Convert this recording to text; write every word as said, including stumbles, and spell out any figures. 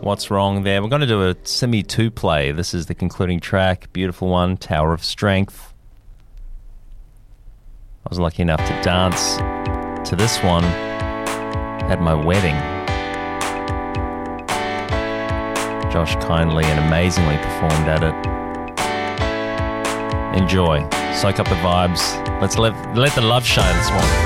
What's Wrong there. We're going to do a Simi two play. This is the concluding track. Beautiful one, Tower of Strength. I was lucky enough to dance to this one at my wedding. Josh kindly and amazingly performed at it. Enjoy. Soak up the vibes. Let's let, let the love show this one.